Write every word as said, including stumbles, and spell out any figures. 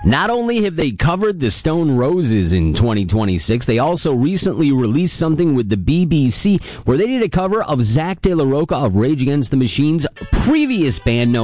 Not only have they covered the Stone Roses in twenty twenty-six, they also recently released something with the B B C where they did a cover of Zach De La Rocha of Rage Against the Machine's previous band known